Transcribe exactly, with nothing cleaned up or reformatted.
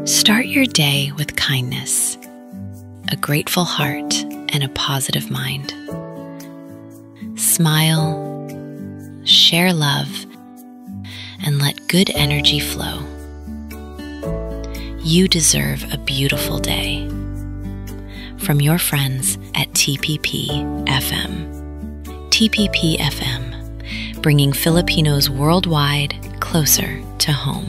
Start your day with kindness, a grateful heart, and a positive mind. Smile, share love, and let good energy flow. You deserve a beautiful day. From your friends at T P P F M. T P P F M, bringing Filipinos worldwide closer to home.